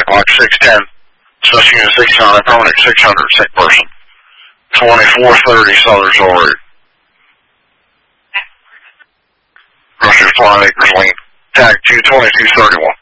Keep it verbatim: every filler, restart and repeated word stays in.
like six ten, Special Unit six hundred, permanent six hundred, sick person. twenty-four thirty Southern Road. Russian Flying Acres Lane. Tag two twenty-two thirty-one.